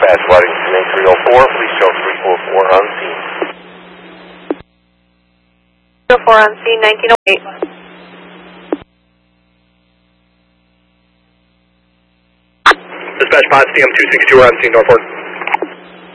Dispatch, Waddington 304, please show 344 on scene. 304 on scene, 1908. Dispatch, Pod CM 262, we're on scene, Norfolk.